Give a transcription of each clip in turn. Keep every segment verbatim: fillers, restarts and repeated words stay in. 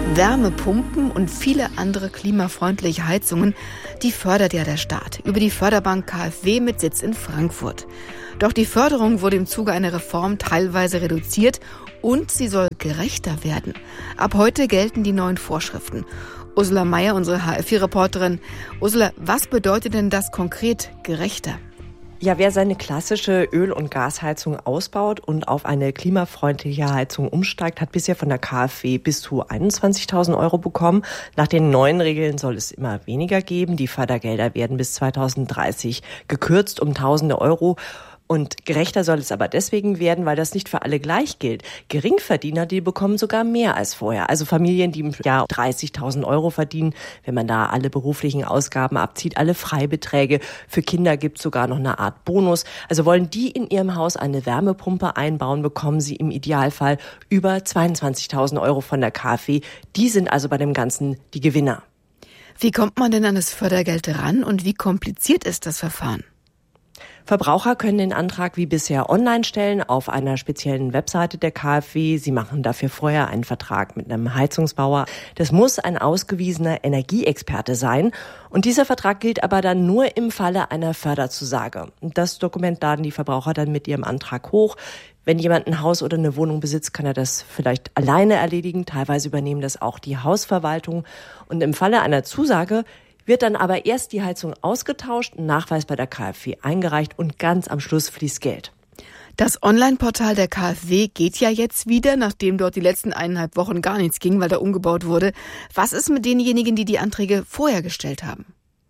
Wärmepumpen und viele andere klimafreundliche Heizungen, die fördert ja der Staat über die Förderbank KfW mit Sitz in Frankfurt. Doch die Förderung wurde im Zuge einer Reform teilweise reduziert und sie soll gerechter werden. Ab heute gelten die neuen Vorschriften. Ursula Meier, unsere H R vier Reporterin. Ursula, was bedeutet denn das konkret gerechter? Ja, wer seine klassische Öl- und Gasheizung ausbaut und auf eine klimafreundliche Heizung umsteigt, hat bisher von der KfW bis zu einundzwanzigtausend Euro bekommen. Nach den neuen Regeln soll es immer weniger geben. Die Fördergelder werden bis zweitausenddreißig gekürzt um tausende Euro. Und gerechter soll es aber deswegen werden, weil das nicht für alle gleich gilt. Geringverdiener, die bekommen sogar mehr als vorher. Also Familien, die im Jahr dreißigtausend Euro verdienen, wenn man da alle beruflichen Ausgaben abzieht, alle Freibeträge. Für Kinder gibt es sogar noch eine Art Bonus. Also wollen die in ihrem Haus eine Wärmepumpe einbauen, bekommen sie im Idealfall über zweiundzwanzigtausend Euro von der KfW. Die sind also bei dem Ganzen die Gewinner. Wie kommt man denn an das Fördergeld ran und wie kompliziert ist das Verfahren? Verbraucher können den Antrag wie bisher online stellen auf einer speziellen Webseite der KfW. Sie machen dafür vorher einen Vertrag mit einem Heizungsbauer. Das muss ein ausgewiesener Energieexperte sein. Und dieser Vertrag gilt aber dann nur im Falle einer Förderzusage. Das Dokument laden die Verbraucher dann mit ihrem Antrag hoch. Wenn jemand ein Haus oder eine Wohnung besitzt, kann er das vielleicht alleine erledigen. Teilweise übernehmen das auch die Hausverwaltung. Und im Falle einer Zusage wird dann aber erst die Heizung ausgetauscht, ein Nachweis bei der KfW eingereicht und ganz am Schluss fließt Geld. Das Online-Portal der KfW geht ja jetzt wieder, nachdem dort die letzten eineinhalb Wochen gar nichts ging, weil da umgebaut wurde. Was ist mit denjenigen, die die Anträge vorher gestellt haben?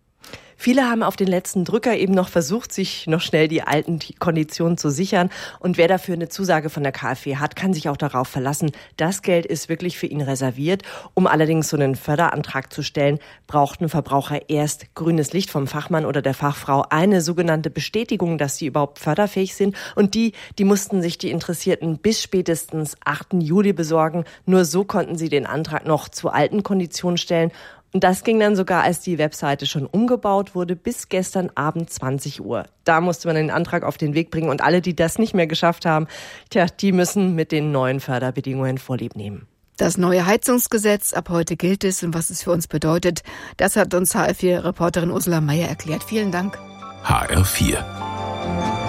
Viele haben auf den letzten Drücker eben noch versucht, sich noch schnell die alten Konditionen zu sichern. Und wer dafür eine Zusage von der KfW hat, kann sich auch darauf verlassen, das Geld ist wirklich für ihn reserviert. Um allerdings so einen Förderantrag zu stellen, braucht ein Verbraucher erst grünes Licht vom Fachmann oder der Fachfrau, eine sogenannte Bestätigung, dass sie überhaupt förderfähig sind. Und die, die mussten sich die Interessierten bis spätestens achten Juli besorgen. Nur so konnten sie den Antrag noch zu alten Konditionen stellen. Und das ging dann sogar, als die Webseite schon umgebaut wurde, bis gestern Abend zwanzig Uhr. Da musste man den Antrag auf den Weg bringen und alle, die das nicht mehr geschafft haben, tja, die müssen mit den neuen Förderbedingungen Vorlieb nehmen. Das neue Heizungsgesetz, ab heute gilt es und was es für uns bedeutet, das hat uns H R vier Reporterin Ursula Meier erklärt. Vielen Dank. H R vier